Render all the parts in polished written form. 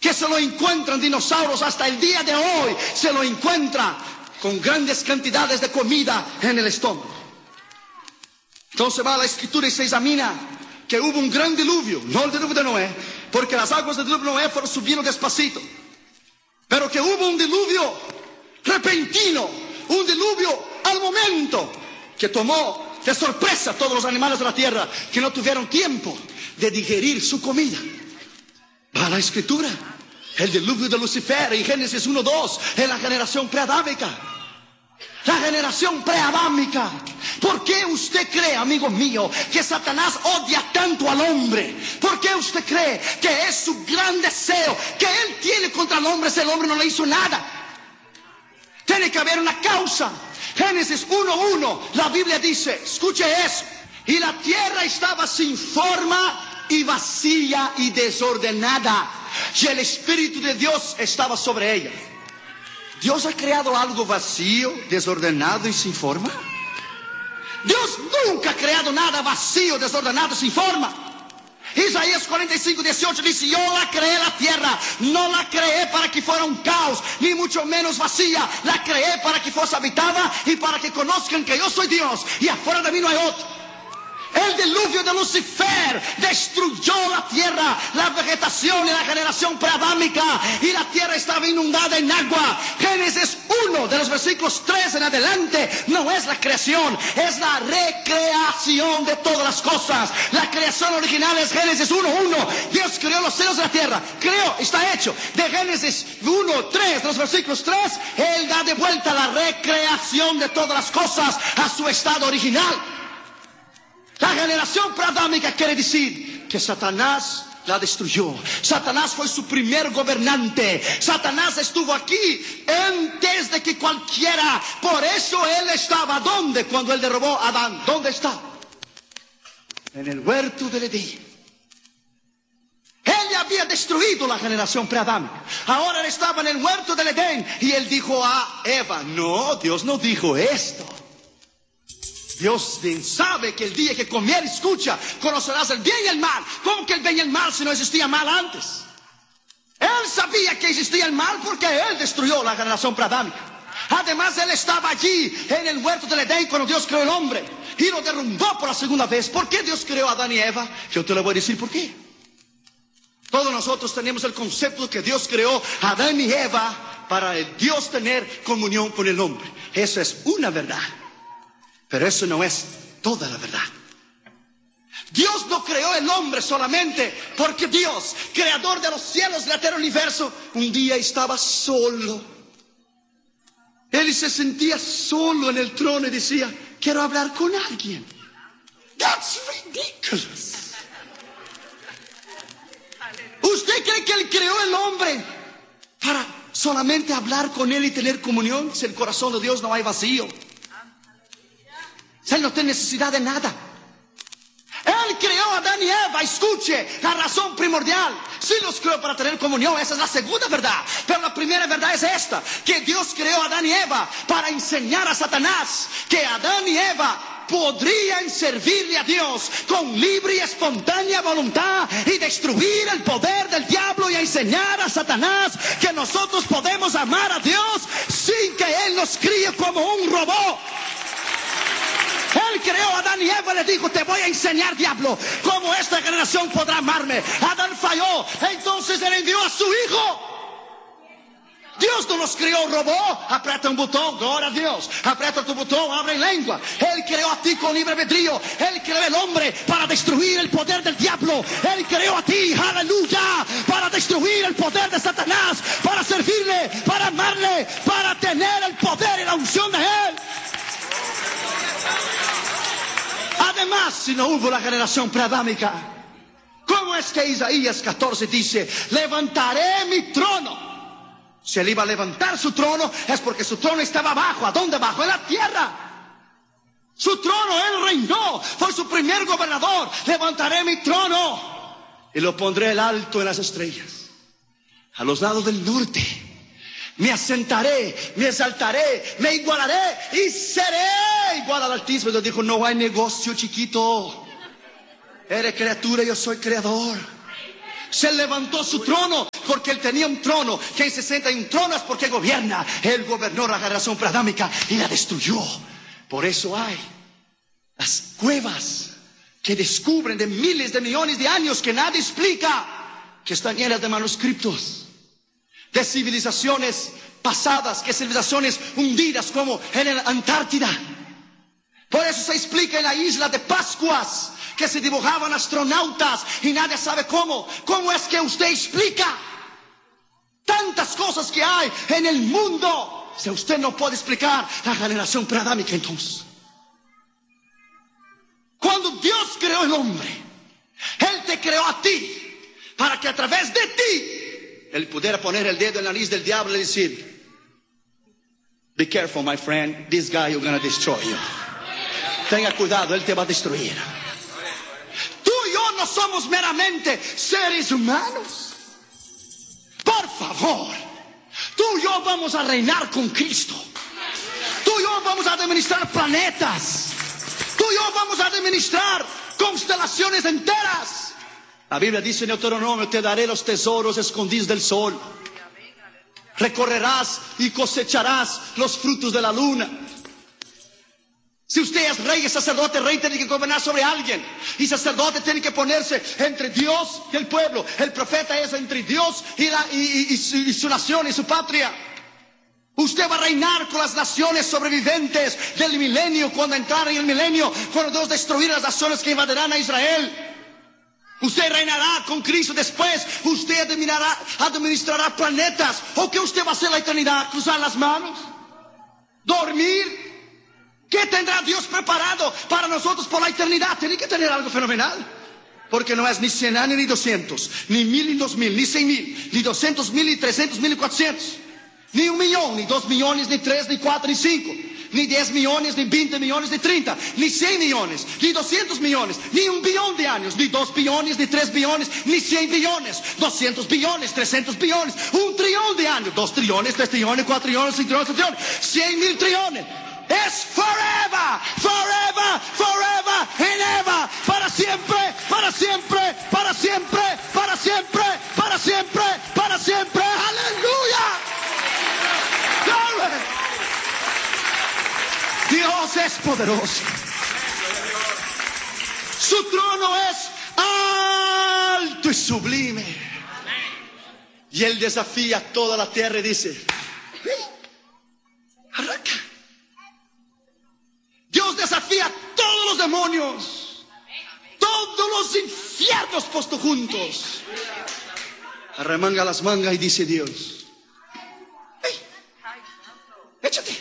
que se lo encuentran dinosaurios hasta el día de hoy, se lo encuentra con grandes cantidades de comida en el estómago. Entonces va a la escritura y se examina que hubo un gran diluvio, no el diluvio de Noé, porque las aguas del diluvio de Noé fueron subiendo despacito, pero que hubo un diluvio repentino, un diluvio al momento, que tomó de sorpresa a todos los animales de la tierra, que no tuvieron tiempo de digerir su comida. Va a la escritura, el diluvio de Lucifer en Génesis 1:2, en la generación preadámica. La generación preadámica. ¿Por qué usted cree, amigo mío, que Satanás odia tanto al hombre? ¿Por qué usted cree que es su gran deseo que él tiene contra el hombre si el hombre no le hizo nada? Tiene que haber una causa. Génesis 1:1, la Biblia dice, escuche eso: y la tierra estaba sin forma y vacía y desordenada, y el Espíritu de Dios estaba sobre ella. ¿Dios ha creado algo vacío, desordenado y sin forma? Dios nunca ha creado nada vacío, desordenado, sin forma. Isaías 45:18 dice: yo la creé la tierra, no la creé para que fuera un caos, ni mucho menos vacía. La creé para que fuese habitada y para que conozcan que yo soy Dios y afuera de mí no hay otro. El diluvio de Lucifer destruyó la tierra, la vegetación y la generación preadámica, y la tierra estaba inundada en agua. Génesis 1, de los versículos 3 en adelante, no es la creación, es la recreación de todas las cosas. La creación original es Génesis 1:1. Dios creó los cielos y la tierra, creó, está hecho. De Génesis 1:3, de los versículos 3, Él da de vuelta la recreación de todas las cosas a su estado original. La generación preadámica quiere decir que Satanás la destruyó. Satanás fue su primer gobernante. Satanás estuvo aquí antes de que cualquiera. Por eso él estaba ¿dónde? Cuando él derribó a Adán. ¿Dónde está? En el huerto del Edén. Él ya había destruido la generación preadámica. Ahora él estaba en el huerto del Edén. Y él dijo a Eva: no, Dios no dijo esto. Dios bien sabe que el día que comiera, escucha, conocerás el bien y el mal. ¿Cómo que el bien y el mal si no existía mal antes? Él sabía que existía el mal porque él destruyó la generación preadámica. Además, él estaba allí en el huerto del Edén cuando Dios creó el hombre y lo derrumbó por la segunda vez. ¿Por qué Dios creó a Adán y Eva? Yo te lo voy a decir por qué. Todos nosotros tenemos el concepto de que Dios creó a Adán y Eva para el Dios tener comunión con el hombre. Eso es una verdad. Pero eso no es toda la verdad. Dios no creó el hombre solamente porque Dios, creador de los cielos y la tierra, universo, un día estaba solo. Él se sentía solo en el trono y decía: quiero hablar con alguien. That's ridiculous. ¿Usted cree que él creó el hombre para solamente hablar con él y tener comunión? Si el corazón de Dios no hay vacío, él no tiene necesidad de nada. Él creó a Adán y Eva, escuche, la razón primordial. Sí los creó para tener comunión, esa es la segunda verdad. Pero la primera verdad es esta: que Dios creó a Adán y Eva para enseñar a Satanás que Adán y Eva podrían servirle a Dios con libre y espontánea voluntad y destruir el poder del diablo, y a enseñar a Satanás que nosotros podemos amar a Dios sin que Él nos críe como un robot. Él creó a Adán y Eva, le dijo: te voy a enseñar, diablo, cómo esta generación podrá amarme. Adán falló, entonces él envió a su hijo. Dios no nos creó robot, aprieta un botón, gloria a Dios, aprieta tu botón, abre lengua. Él creó a ti con libre albedrío. Él creó el hombre para destruir el poder del diablo. Él creó a ti, aleluya, para destruir el poder de Satanás, para servirle, para amarle, para tener el poder y la unción de Él. Además, si no hubo la generación preadámica, ¿cómo es que Isaías 14 dice: levantaré mi trono? Si él iba a levantar su trono, es porque su trono estaba abajo. ¿A dónde abajo? En la tierra. Su trono, él reinó, fue su primer gobernador. Levantaré mi trono y lo pondré el alto en las estrellas, a los lados del norte. Me asentaré, me exaltaré, me igualaré y seré igual al Altísimo. Dios dijo: no hay negocio, chiquito. Eres criatura, yo soy creador. Se levantó su trono porque él tenía un trono. Quien se sienta en un trono es porque gobierna. Él gobernó la generación preadámica y la destruyó. Por eso hay las cuevas que descubren de miles de millones de años que nadie explica, que están llenas de manuscritos, de civilizaciones pasadas, que civilizaciones hundidas como en la Antártida. Por eso se explica en la isla de Pascuas que se dibujaban astronautas y nadie sabe cómo. ¿Cómo es que usted explica tantas cosas que hay en el mundo si usted no puede explicar la generación preadámica? Entonces, cuando Dios creó el hombre, Él te creó a ti para que a través de ti Él pudiera poner el dedo en la nariz del diablo y decir: be careful, my friend, this guy is going to destroy you. Tenga cuidado, Él te va a destruir. Tú y yo no somos meramente seres humanos. Por favor, tú y yo vamos a reinar con Cristo. Tú y yo vamos a administrar planetas. Tú y yo vamos a administrar constelaciones enteras. La Biblia dice en Deuteronomio: te daré los tesoros escondidos del sol. Recorrerás y cosecharás los frutos de la luna. Si usted es rey y sacerdote, el rey tiene que gobernar sobre alguien. Y sacerdote tiene que ponerse entre Dios y el pueblo. El profeta es entre Dios y su nación y su patria. Usted va a reinar con las naciones sobrevivientes del milenio, cuando entrara en el milenio, cuando Dios destruirá las naciones que invadirán a Israel. Usted reinará con Cristo después. Usted administrará planetas. ¿O qué usted va a hacer la eternidad? ¿Cruzar las manos? ¿Dormir? ¿Qué tendrá Dios preparado para nosotros por la eternidad? Tiene que tener algo fenomenal. Porque no es ni 100 años ni 200, ni 1000 ni 2000, ni 100,000, ni 200,000, ni 300,000, ni 400. Ni 1 millón, ni 2 millones, ni 3, ni 4, ni 5. Ni 10 millones, ni 20 millones, ni 30. Ni 100 millones, ni 200 millones. Ni 1 billón de años. Ni 2 billones, ni 3 billones, ni 100 billones. 200 billones, 300 billones. 1 trillón de años. 2 trillones, 3 trillones, 4 trillones, 5 trillones, 6 trillones. 100,000 trillones. Es forever, forever, forever and ever. Para siempre, para siempre, para siempre, para siempre, para siempre, para siempre. Aleluya. Glory. Dios es poderoso. Su trono es alto y sublime. Y Él desafía toda la tierra y dice: hey, arranca. Dios desafía a todos los demonios, todos los infiernos puestos juntos. Arremanga las mangas y dice Dios: hey, échate.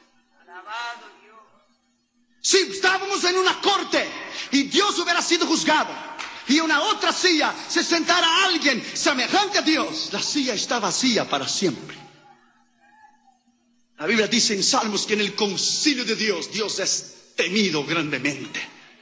Si estábamos en una corte y Dios hubiera sido juzgado y en una otra silla se sentara alguien semejante a Dios, la silla está vacía para siempre. La Biblia dice en Salmos que en el concilio de Dios, Dios es temido grandemente.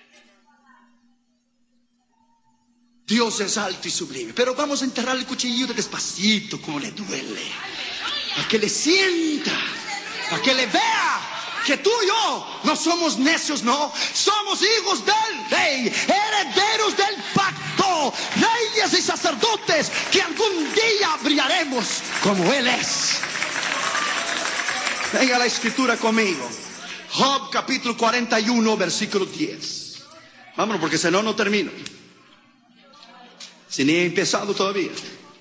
Dios es alto y sublime. Pero vamos a enterrar el cuchillo despacito, como le duele. A que le sienta, a que le vea que tú y yo no somos necios, no. Somos hijos del Rey, herederos del pacto, reyes y sacerdotes que algún día brillaremos como Él es. Venga la escritura conmigo. Job capítulo 41, versículo 10. Vámonos, porque si no, no termino. Si ni he empezado todavía.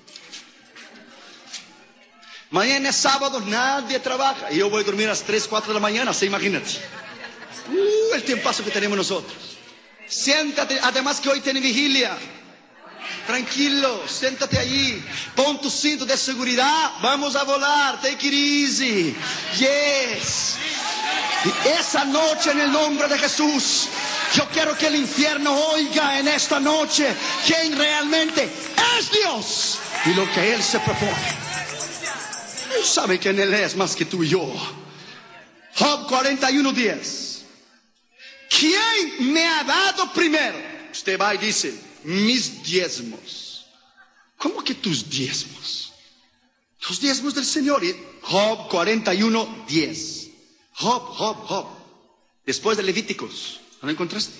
Mañana es sábado, nadie trabaja. Y yo voy a dormir a las 3, 4 de la mañana, ¿se imagínate? El tiempazo que tenemos nosotros. Siéntate, además que hoy tiene vigilia. Tranquilo, siéntate allí. Pon tu cinto de seguridad. Vamos a volar, take it easy. Yes. Y esa noche, en el nombre de Jesús, yo quiero que el infierno oiga en esta noche quién realmente es Dios y lo que Él se propone. Él sabe quién Él es más que tú y yo. Job 41:10. ¿Quién me ha dado primero? Usted va y dice: mis diezmos. ¿Cómo que tus diezmos? Los diezmos del Señor. Job 41:10. Job. Después de Levíticos. ¿No lo encontraste?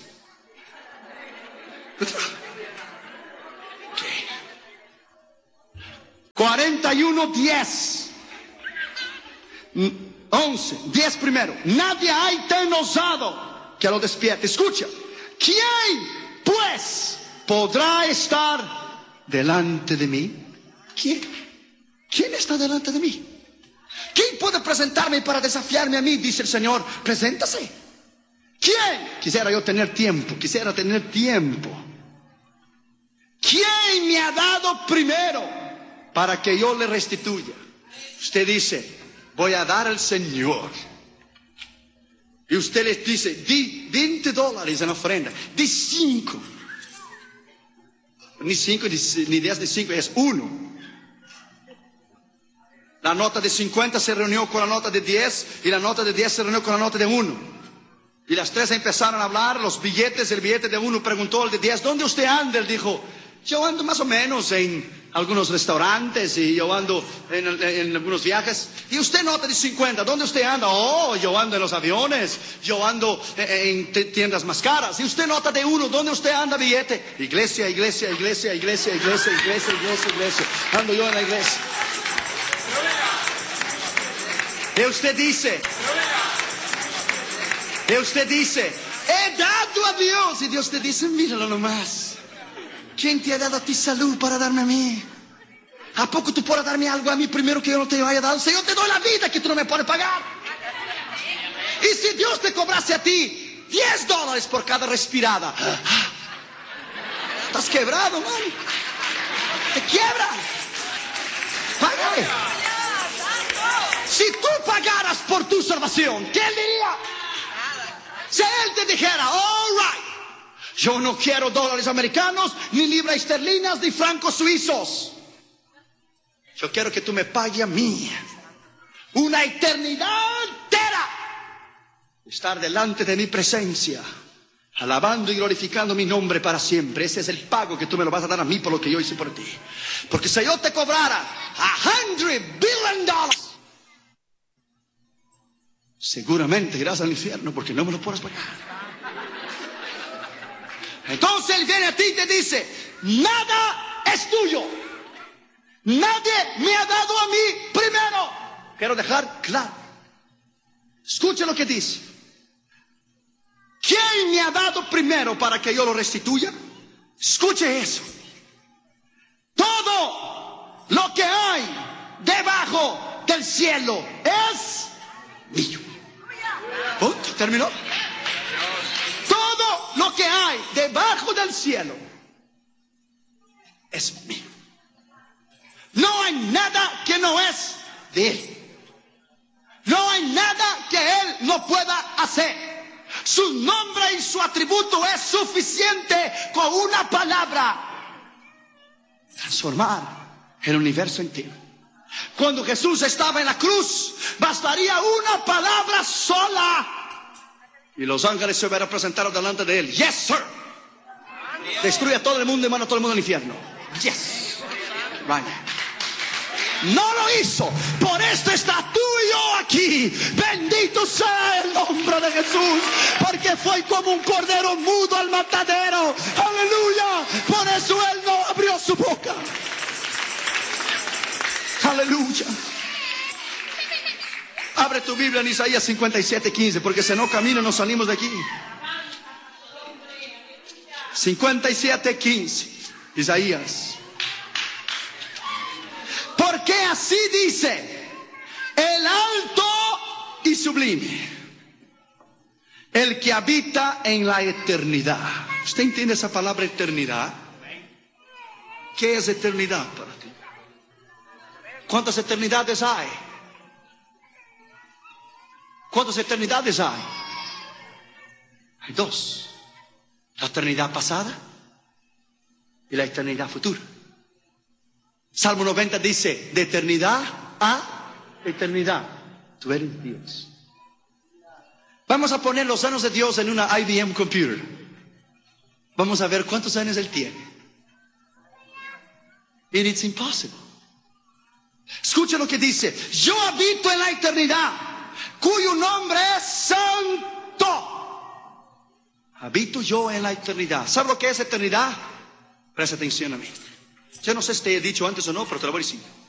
Okay. 41:10. 11, 10 primero. Nadie hay tan osado que lo despierte. Escucha. ¿Quién, pues, podrá estar delante de mí? ¿Quién? ¿Quién está delante de mí? ¿Quién puede presentarme para desafiarme a mí? Dice el Señor. Preséntase. ¿Quién? Quisiera yo tener tiempo. Quisiera tener tiempo. ¿Quién me ha dado primero para que yo le restituya? Usted dice, voy a dar al Señor. Y usted les dice, di $20 en ofrenda. Di 5. Ni 5, ni 10, ni 5, es 1. La nota de 50 se reunió con la nota de 10 y la nota de 10 se reunió con la nota de 1. Y las tres empezaron a hablar, los billetes, el billete de 1 preguntó al de 10, ¿dónde usted anda? Él dijo, yo ando más o menos en algunos restaurantes y yo ando en algunos viajes. Y usted nota de 50, ¿dónde usted anda? Oh, yo ando en los aviones, yo ando en tiendas más caras. Y usted nota de 1, ¿dónde usted anda, billete? Iglesia, iglesia, iglesia, iglesia, iglesia, iglesia, iglesia, iglesia. Ando yo en la iglesia. Y usted dice, he dado a Dios. Y Dios te dice, míralo nomás. ¿Quién te ha dado a ti salud para darme a mí? ¿A poco tú puedes darme algo a mí primero que yo no te haya dado? Si yo te doy la vida que tú no me puedes pagar. Y si Dios te cobrase a ti $10 por cada respirada, estás quebrado, man. Te quiebra. Págale. Si tú pagaras por tu salvación, ¿qué él diría? Si él te dijera, all right, yo no quiero dólares americanos, ni libras esterlinas, ni francos suizos. Yo quiero que tú me pagues a mí una eternidad entera. Estar delante de mi presencia, alabando y glorificando mi nombre para siempre. Ese es el pago que tú me lo vas a dar a mí por lo que yo hice por ti. Porque si yo te cobrara $100 billion, seguramente irás al infierno porque no me lo puedes pagar. Entonces él viene a ti y te dice, nada es tuyo. Nadie me ha dado a mí primero. Quiero dejar claro. Escuche lo que dice. ¿Quién me ha dado primero para que yo lo restituya? Escuche eso. Todo lo que hay debajo del cielo es mío. ¿Punto? ¿Terminó? Todo lo que hay debajo del cielo es mío. No hay nada que no es de Él. No hay nada que Él no pueda hacer. Su nombre y su atributo es suficiente con una palabra transformar el universo entero. Cuando Jesús estaba en la cruz, bastaría una palabra sola y los ángeles se hubieran presentado delante de Él. Yes, sir. Destruye a todo el mundo y manda a todo el mundo al infierno. Yes. Vaya. No lo hizo. Por esto está tú y yo aquí. Bendito sea el nombre de Jesús. Porque fue como un cordero mudo al matadero. Aleluya. Por eso Él no abrió su boca. Aleluya. Abre tu Biblia en Isaías 57:15. Porque si no camino nos salimos de aquí. 57:15. Isaías. Porque así dice el alto y sublime, el que habita en la eternidad. ¿Usted entiende esa palabra eternidad? ¿Qué es eternidad para ti? ¿Cuántas eternidades hay? ¿Cuántas eternidades hay? Hay dos. La eternidad pasada y la eternidad futura. Salmo 90 dice, de eternidad a eternidad, tú eres Dios. Vamos a poner los años de Dios en una IBM computer. Vamos a ver cuántos años Él tiene. And it's impossible. Escucha lo que dice. Yo habito en la eternidad, cuyo nombre es Santo. Habito yo en la eternidad. ¿Sabe lo que es eternidad? Presta atención a mí. Yo no sé si te he dicho antes o no, pero te lo voy a decir.